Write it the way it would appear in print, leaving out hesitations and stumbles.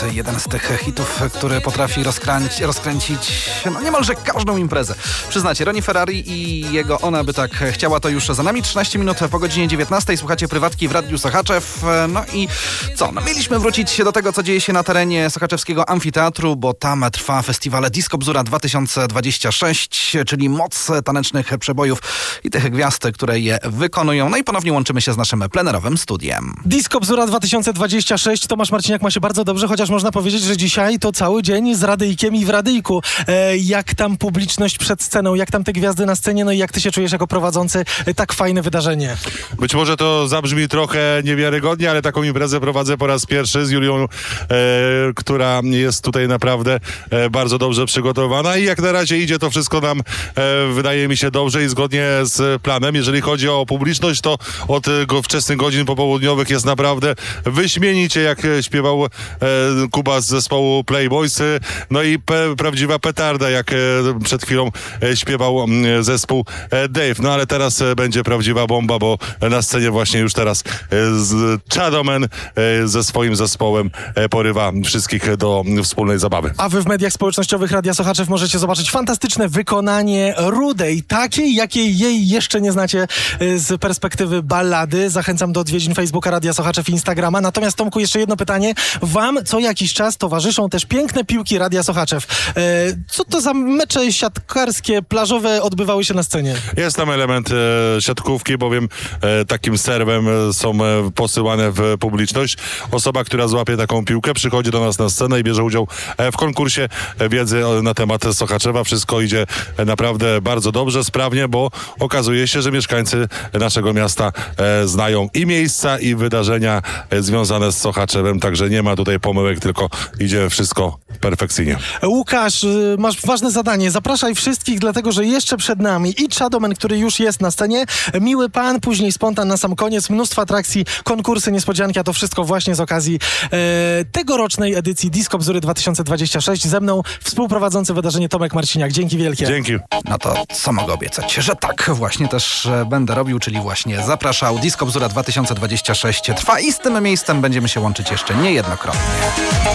jeden z tych hitów, który potrafi rozkręcić niemalże każdą imprezę. Przyznacie, Ronnie Ferrari i jego Ona by tak chciała, to już za nami. 13 minut po godzinie 19. Słuchacie Prywatki w Radiu Sochaczew. No i co? No mieliśmy wrócić do tego, co dzieje się na terenie Sochaczewskiego Amfiteatru, bo tam trwa festiwal Disco Bzura 2026, czyli moc tanecznych przebojów i tych gwiazd, które je wykonują. No i ponownie łączymy się z naszym plenerowym studiem. Disco Bzura 2026. Tomasz Marciniak ma się bardzo dobrze, chociaż można powiedzieć, że dzisiaj to cały dzień z radyjkiem i w radyjku. Jak tam publiczność przed sceną, jak tam te gwiazdy na scenie, no i jak ty się czujesz jako prowadzący tak fajne wydarzenie? Być może to zabrzmi trochę niewiarygodnie, ale taką imprezę prowadzę po raz pierwszy z Julią, która jest tutaj naprawdę bardzo dobrze przygotowana i jak na razie idzie to wszystko nam, wydaje mi się, dobrze i zgodnie z planem. Jeżeli chodzi o publiczność, to od wczesnych godzin popołudniowych jest naprawdę wyśmienicie, jak śpiewał Kuba z zespołu Playboys, no i prawdziwa petarda, jak przed chwilą śpiewał zespół Dave. No ale teraz będzie prawdziwa bomba, bo na scenie właśnie już teraz Chadoman ze swoim zespołem porywa wszystkich do wspólnej zabawy. A wy w mediach społecznościowych Radia Sochaczew możecie zobaczyć fantastyczne wykonanie Rudej, takiej, jakiej jej jeszcze nie znacie z perspektywy ballady. Zachęcam do odwiedzin Facebooka Radia Sochaczew i Instagrama. Natomiast Tomku, jeszcze jedno pytanie. Wam co jakiś czas towarzyszą też piękne piłki Radia Sochaczew. Co to za mecze siatkarskie, plażowe odbywały się na scenie? Jest tam element siatkówki, bowiem takim serwem są posyłane w publiczność. Osoba, która złapie taką piłkę, przychodzi do nas na scenę i bierze udział w konkursie wiedzy na temat Sochaczewa. Wszystko idzie naprawdę bardzo dobrze, sprawnie, bo okazuje się, że mieszkańcy naszego miasta znają i miejsca, i wydarzenia związane z Sochaczewem, także nie ma tutaj pomyłek, tylko idzie wszystko perfekcyjnie. Łukasz, masz ważne zadanie. Zapraszaj wszystkich, dlatego że jeszcze przed nami i Chadoman, który już jest na scenie, Miły Pan, później Spontan na sam koniec, mnóstwo atrakcji, konkursy, niespodzianki, a to wszystko właśnie z okazji tegorocznej edycji Disco Bzury 2026. Ze mną współprowadzący wydarzenie Tomek Marciniak. Dzięki wielkie. Dzięki. No to co mogę obiecać? Że tak właśnie też będę robił, czyli właśnie zapraszał. Disco Bzura 2026 trwa i z tym miejscem będziemy się łączyć jeszcze niejednokrotnie.